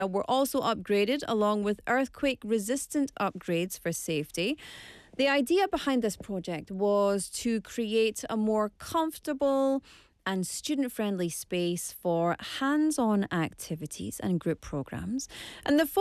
were also upgraded along with earthquake-resistant upgrades for safety. The idea behind this project was to create a more comfortable and student-friendly space for hands-on activities and group programs. And the